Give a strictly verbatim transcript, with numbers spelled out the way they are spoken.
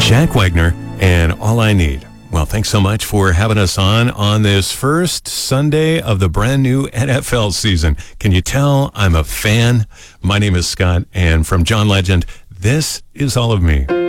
Jack Wagner and All I Need. Well, thanks so much for having us on on this first Sunday of the brand new N F L season. Can you tell I'm a fan? My name is Scott, and from John Legend, this is All of Me.